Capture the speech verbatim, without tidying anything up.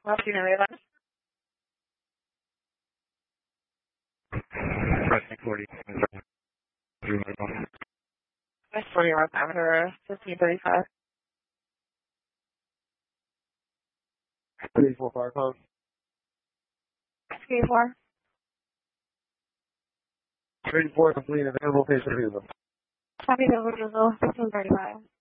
Well, do you know that? Pressing forty. West forty North Avenue, fifteen thirty-five. three four five code. three four. three four complete available patient available. Copy the original, fifteen thirty-five.